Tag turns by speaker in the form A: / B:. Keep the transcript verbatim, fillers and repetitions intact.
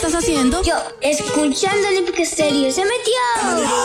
A: estás haciendo?
B: Yo, escuchando el Picasterio. ¡Se metió!